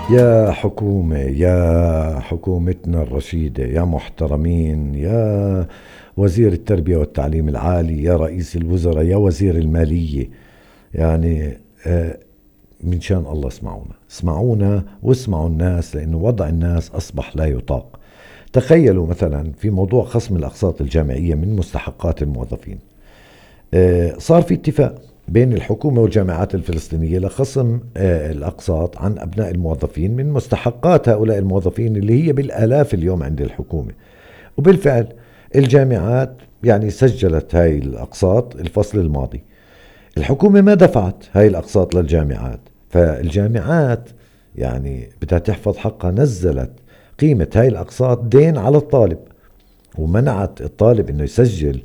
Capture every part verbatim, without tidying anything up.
يا حكومة، يا حكومتنا الرشيدة، يا محترمين، يا وزير التربية والتعليم العالي، يا رئيس الوزراء، يا وزير المالية. يعني آه، من شان الله اسمعونا، اسمعونا واسمعوا الناس، لأنه وضع الناس أصبح لا يطاق. تخيلوا مثلا في موضوع خصم الأقساط الجامعية من مستحقات الموظفين. آه، صار في اتفاق بين الحكومة والجامعات الفلسطينية لخصم آه، الأقساط عن أبناء الموظفين من مستحقات هؤلاء الموظفين اللي هي بالآلاف اليوم عند الحكومة. وبالفعل الجامعات يعني سجلت هاي الأقساط الفصل الماضي. الحكومة ما دفعت هاي الأقساط للجامعات، فالجامعات يعني بدها تحفظ حقها، نزلت قيمة هاي الأقساط دين على الطالب، ومنعت الطالب انه يسجل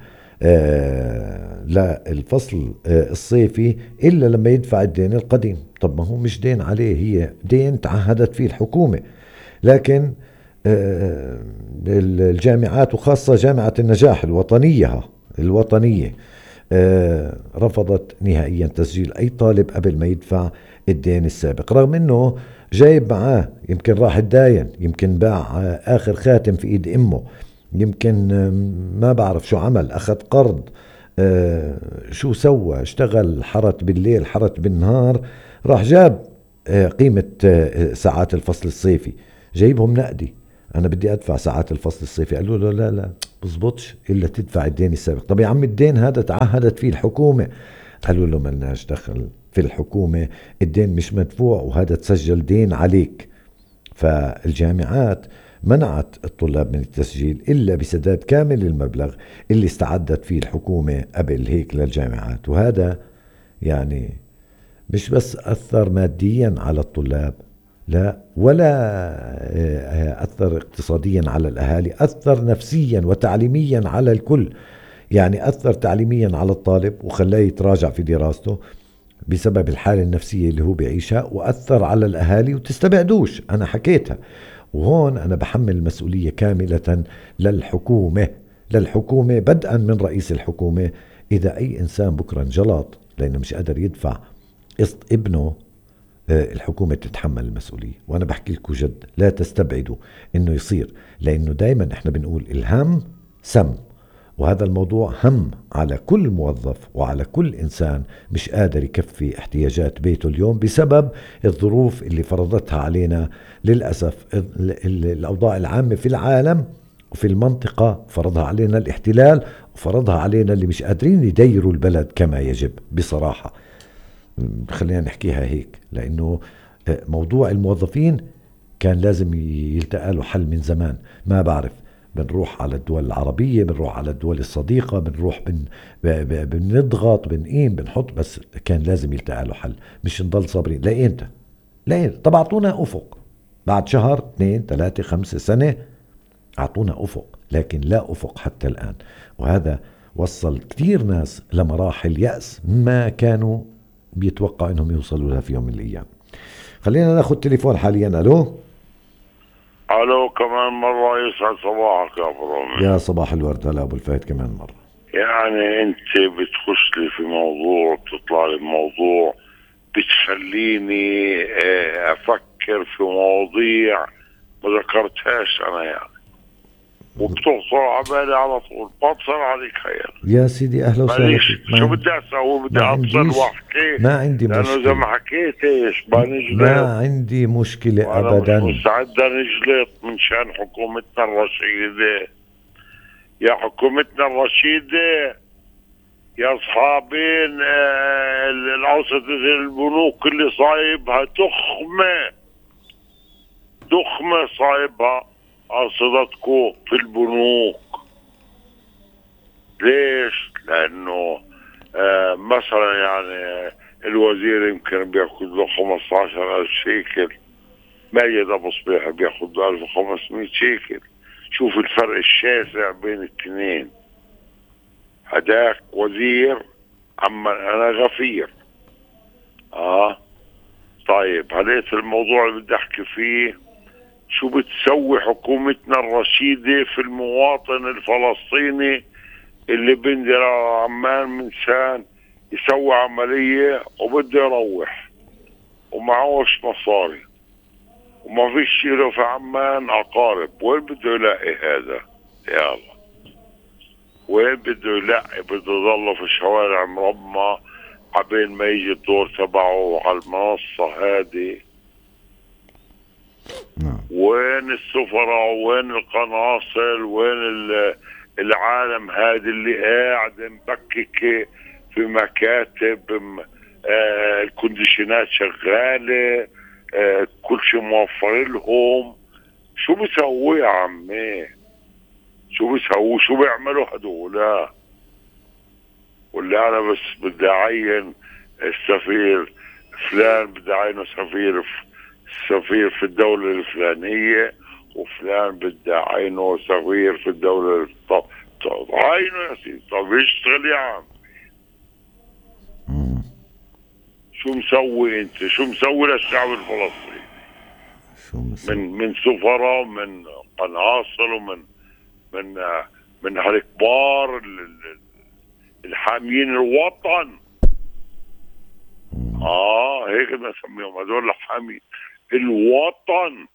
آه للفصل آه الصيفي الا لما يدفع الدين القديم. طب ما هو مش دين عليه، هي دين تعهدت فيه الحكومة. لكن آه الجامعات وخاصة جامعة النجاح الوطنية الوطنية آه رفضت نهائيا تسجيل اي طالب قبل ما يدفع الدين السابق، رغم انه جايب معاه، يمكن راح الداين، يمكن باع آه اخر خاتم في ايد امه، يمكن ما بعرف شو عمل، أخذ قرض، آه، شو سوى، اشتغل، حرت بالليل، حرت بالنهار، راح جاب آه، قيمة آه، ساعات الفصل الصيفي، جايبهم نقدي. أنا بدي أدفع ساعات الفصل الصيفي. قالوا له لا لا بزبطش إلا تدفع الدين السابق. طب يا عم الدين هذا تعهدت فيه الحكومة. قالوا له ملناش دخل في الحكومة، الدين مش مدفوع وهذا تسجل دين عليك. فالجامعات منعت الطلاب من التسجيل إلا بسداد كامل المبلغ اللي استعدت فيه الحكومة قبل هيك للجامعات. وهذا يعني مش بس أثر ماديا على الطلاب، لا، ولا آه، أثر اقتصاديا على الأهالي، أثر نفسيا وتعليميا على الكل. يعني أثر تعليميا على الطالب وخلاه يتراجع في دراسته بسبب الحالة النفسية اللي هو بيعيشها، وأثر على الأهالي وتستبعدوش أنا حكيتها. وهون أنا بحمل المسؤولية كاملة للحكومة، للحكومة بدءا من رئيس الحكومة. إذا أي إنسان بكرة انجلط لأنه مش قادر يدفع قسط ابنه، آه، الحكومة تتحمل المسؤولية. وأنا بحكي لكم جد، لا تستبعدوا إنه يصير، لأنه دايما إحنا بنقول الهم سم، وهذا الموضوع هم على كل موظف وعلى كل إنسان مش قادر يكفي احتياجات بيته اليوم بسبب الظروف اللي فرضتها علينا للأسف ال- ال- الأوضاع العامة في العالم وفي المنطقة. فرضها علينا الاحتلال، وفرضها علينا اللي مش قادرين يديروا البلد كما يجب بصراحة. خلينا نحكيها هيك، لأنه آه، موضوع الموظفين كان لازم يلتقى له حل من زمان. ما بعرف، بنروح على الدول العربية، بنروح على الدول الصديقة، بنروح بن ب- ب- بنضغط، بنقيم، بنحط، بس كان لازم يلتقى له حل، مش نضل صابرين لإمتى؟ لإمتى؟ طب أعطونا أفق بعد شهر اثنين ثلاثة خمسة سنة، أعطونا أفق، لكن لا أفق حتى الآن. وهذا وصل كثير ناس لمراحل يأس ما كانوا بيتوقعوا انهم يوصلوا لها في يوم من الايام. خلينا ناخذ تليفون حاليا. الو. الو، كمان مرة يسعد صباحك يا ابراهيم. يا صباح الورد، هلا ابو الفهد كمان مره. يعني انت بتخش لي في موضوع، بتطلع لي بموضوع بتخليني اه، افكر في مواضيع ما ذكرتهاش انا يعني، وبتخطر على بالي على طول، بتصل عليك خير. يا سيدي اهلا وسهلا ماليش فيك. ما شو عندي بدي اسوي، بدي ما افصل عنديش واحكي، ما عندي لانه اذا مشكله. ما حكيتش بنجلط، ما عندي مشكله وانا مش ابدا. مستعد انجلط من شان حكومتنا الرشيدة. يا حكومتنا الرشيدة، يا اصحابين آه، الأوسط البنوك اللي صايبها تخمة تخمة صايبها قصدتكو في البنوك. ليش؟ لأنه آه مثلا يعني الوزير يمكن بياخد له خمسة عشر ألف شيكل، ماجد أبو صبيح بياخد له ألف وخمسمية شيكل. شوف الفرق الشاسع بين الاثنين. هداك وزير، اما انا غفير. اه طيب، هليت الموضوع اللي بدي احكي فيه. شو بتسوي حكومتنا الرشيدة في المواطن الفلسطيني اللي بينزل على عمان من شان يسوي عملية وبده يروح ومعهوش مصاري؟ وما فيش له في عمان أقارب. وين بده يلاقي هذا؟ يا الله، وين بده يلاقي؟ بده يضل في الشوارع مرمى عبين ما يجي الدور تبعه على المنصة هذه. نعم. وين السفراء؟ وين القناصل؟ وين العالم هذه اللي قاعد مبككة في مكاتب، آه الكونديشنات شغالة، آه كل شيء موفر لهم؟ شو بيسووا يا عمي؟ شو بيسووا؟ شو بيعملوا هدول؟ ولا انا بس بدي اعين السفير فلان، بدي اعينه سفير سفير في الدولة الفلانية، وفلان بدي اعينه سفير في الدولة. طب طب عينه يا سيدي، طب يشتغل يا عم. شو مسوي انت؟ شو مسوي للشعب الفلسطيني؟ شو مسوي؟ من من سفراء، ومن قناصل، ومن من من هالكبار الحاميين الوطن. اه هيك بنسميهم هذول حامي الوطن.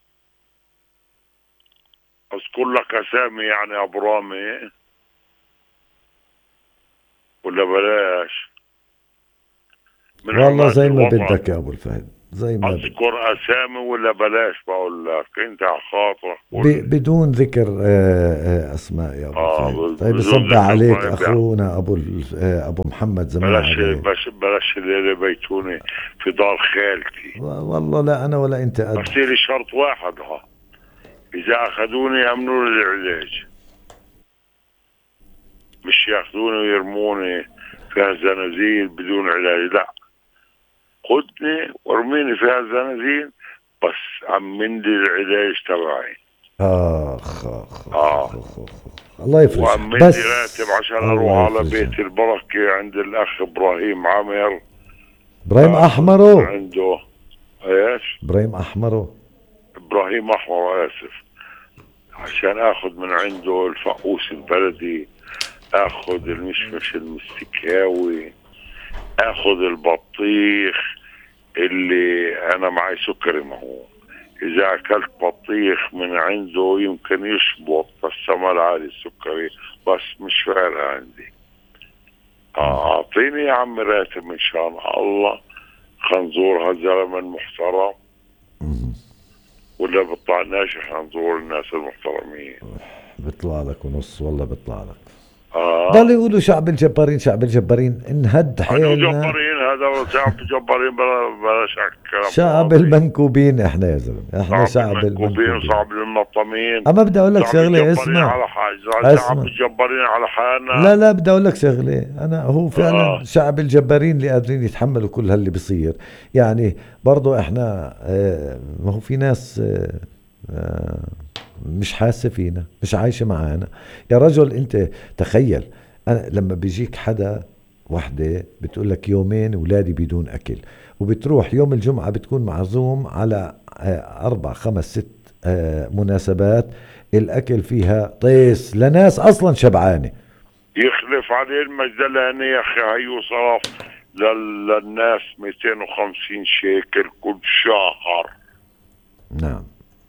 اذكر لك اسامي يعني يا ابو رامي ولا بلاش؟ والله زي ما بدك يا ابو الفهد، زي ما بدك. اذكر اسامي ولا بلاش؟ بقول لك انت على خاطرك بدون ذكر اسماء يا ابو آه الفهد. طيب يصب عليك اخونا ابو ابو محمد زمان. بلاش بلاش بلاش اللي بيتوني في دار خالتي. والله لا انا ولا انت قد. بس لي شرط واحد، ها، اذا اخذوني يامنوا لي العلاج، مش ياخذوني ويرموني فيها زنازين بدون علاج. لا، خدني وارميني فيها زنازين بس امن لي العلاج تبعي. اخ اخ اه اخ الله يفرج. وامن لي راتب عشان اروح على بيت البركه عند الاخ ابراهيم عامر. ابراهيم احمرو عنده ايش؟ ابراهيم احمرو ابراهيم احمر، اسف، عشان اخذ من عنده الفقوس البلدي، اخذ المشمش المستكاوي، اخذ البطيخ اللي انا معي سكري. ما هو اذا اكلت بطيخ من عنده يمكن يشبط بس ما عالي السكري، بس مش فارقه عندي. اعطيني يا عم راتب ان شاء الله. خنزور هالزلمه المحترم ولا بيطلع ناشف خنزور الناس المحترمين؟ بيطلع لك ونص والله بيطلع لك. آه. ضل يقولوا شعب الجبارين شعب الجبارين، انهد حيلنا. جبارين هذا شعب الجبارين، بلاش الكلام. شعب المنكوبين احنا يا زلمه، احنا شعب المنكوبين وشعب المنظمين. اما بدي اقول لك شغله، اسمع على حاجه شعب الجبارين على حالنا. لا لا بدي اقول لك شغله، انا هو فعلا آه. شعب الجبارين اللي قادرين يتحملوا كل هاللي بيصير. يعني برضو احنا اه ما هو في ناس اه اه مش حاسه فينا، مش عايشه معانا يا رجل. انت تخيل أنا لما بيجيك حدا وحده بتقول لك يومين اولادي بدون اكل، وبتروح يوم الجمعه بتكون معزوم على اربع خمس ست مناسبات الاكل فيها طيس لناس اصلا شبعانه. يخلف عليه المجدلاني يا اخي، هيو صرف للناس مئتين وخمسين شيكل كل شهر. نعم.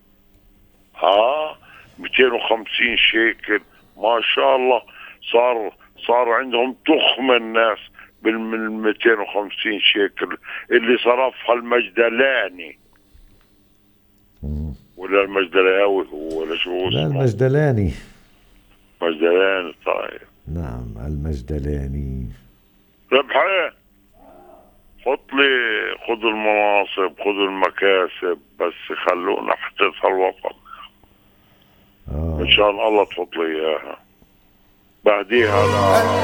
ها مئتين وخمسين شيكل ما شاء الله. صار صار عندهم تخم الناس بال مئتين وخمسين شيكل اللي صرفها المجدلاني. مم. ولا المجدلاوي هو ولا شو اسمه؟ لا المجدلاني. مجدلاني. طيب نعم المجدلاني. ربحي حط لي، خذوا المناصب خذوا المكاسب بس خلونا حتتها الوطن. آه. ان شاء الله تحط لي اياها بعديها.